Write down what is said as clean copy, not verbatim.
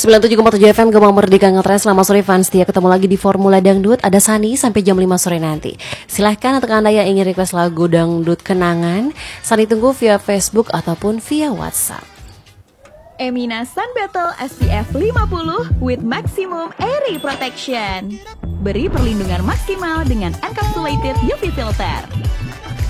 97,7 FM Gemang Merdeka Ngetrend. Selamat sore fans setia, ketemu lagi di Formula Dangdut. Ada Sani sampai jam 5 sore nanti. Silahkan untuk Anda yang ingin request lagu dangdut kenangan, Sani tunggu via Facebook ataupun via WhatsApp. Emina Sun Battle SPF 50 with maximum airy protection. Beri perlindungan maksimal dengan encapsulated UV filter.